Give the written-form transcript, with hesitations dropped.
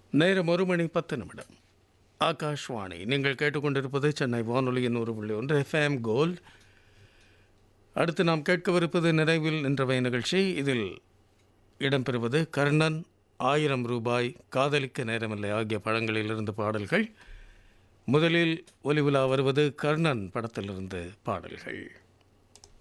நேரம் 1:10. ஆகாஷ்வாணி. நீங்கள் கேட்டுக்கொண்டிருப்பது சென்னை வானொலியின் 1.1 FM கோல்ட். அடுத்து நாம் கேட்கவிருப்பது நினைவில் நின்றவை நிகழ்ச்சி. இதில் இடம்பெறுவது கர்ணன், 1000 ரூபாய், காதலிக்க நேரமில்லை ஆகிய படங்களிலிருந்து பாடல்கள். முதலில் ஒலிவிழா வருவது கர்ணன் படத்திலிருந்து பாடல்கள்.